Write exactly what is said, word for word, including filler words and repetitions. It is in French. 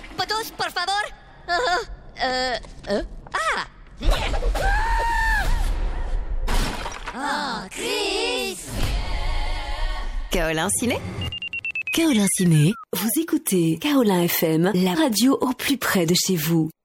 ¿Fotos, por favor? Uh, uh, uh. Ah! Oh, Chris! Kaolin Ciné. Kaolin Ciné, vous écoutez Kaolin F M, la radio au plus près de chez vous.